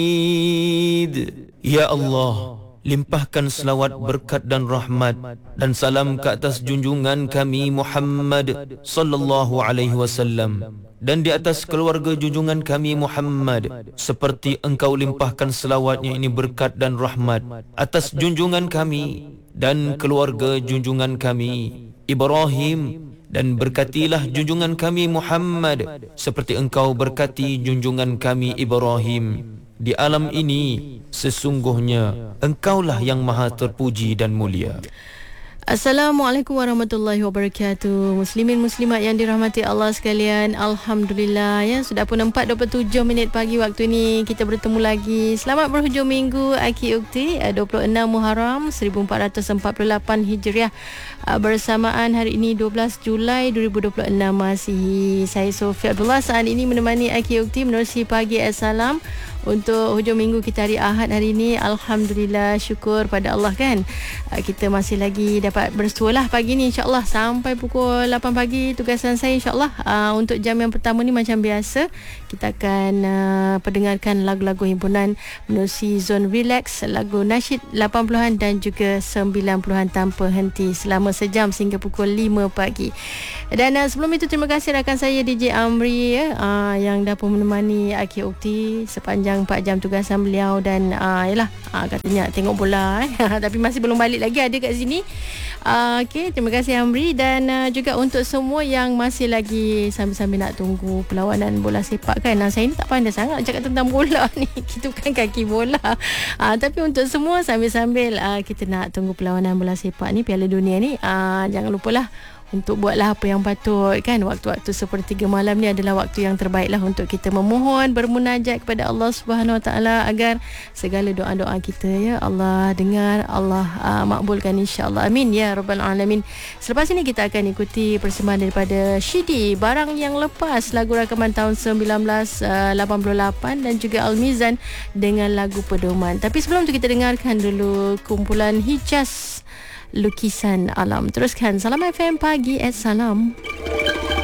Ya Allah, limpahkan selawat, berkat dan rahmat dan salam ke atas junjungan kami Muhammad sallallahu alaihi wasallam dan di atas keluarga junjungan kami Muhammad, seperti engkau limpahkan selawatnya ini berkat dan rahmat atas junjungan kami dan keluarga junjungan kami Ibrahim, dan berkatilah junjungan kami Muhammad seperti engkau berkati junjungan kami Ibrahim. Di alam ini sesungguhnya engkaulah yang maha terpuji dan mulia. Assalamualaikum warahmatullahi wabarakatuh. Muslimin muslimat yang dirahmati Allah sekalian, alhamdulillah ya, sudah pun 4:27 pagi waktu ni kita bertemu lagi. Selamat berhujung minggu Aki Ukti, 26 Muharram 1448 Hijriah, bersamaan hari ini 12 Julai 2026 Masihi. Saya Sofia Abdullah saat ini menemani Aki Ukti menerusi pagi Assalam untuk hujung minggu kita hari Ahad hari ini. Alhamdulillah, syukur pada Allah kan. Kita masih lagi dapat bersualah pagi ni insya-Allah sampai pukul 8 pagi tugasan saya insya-Allah. Untuk jam yang pertama ni macam biasa kita akan pendengarkan lagu-lagu himpunan menerusi zon relax, lagu nasyid 80-an dan juga 90-an tanpa henti selama sejam sehingga pukul 5 pagi. Dan sebelum itu terima kasih rakan saya DJ Amri ya, yang dah pun menemani Aki Ukti sepanjang 4 jam tugasan beliau. Dan yalah, katanya tengok bola tapi masih belum balik lagi, ada kat sini. Okey, terima kasih Amri. Dan juga untuk semua yang masih lagi sambil-sambil nak tunggu perlawanan bola sepak kan. Saya ni tak pandai sangat nak cakap tentang bola ni, kita bukan kaki bola. Tapi untuk semua sambil-sambil kita nak tunggu perlawanan bola sepak ni, Piala Dunia ni, jangan lupalah untuk buatlah apa yang patut kan. Waktu-waktu sepertiga malam ni adalah waktu yang terbaiklah untuk kita memohon, bermunajat kepada Allah Subhanahu Wa Taala agar segala doa-doa kita ya Allah dengar, Allah makbulkan insya-Allah. Amin ya rabbal alamin. Selepas ini kita akan ikuti persembahan daripada Shidi, Barang Yang Lepas, lagu rakaman tahun 1988, dan juga Al-Mizan dengan lagu Pedoman. Tapi sebelum tu kita dengarkan dulu kumpulan Hijaz, Lukisan Alam. Teruskan Salam FM Pagi. Salam.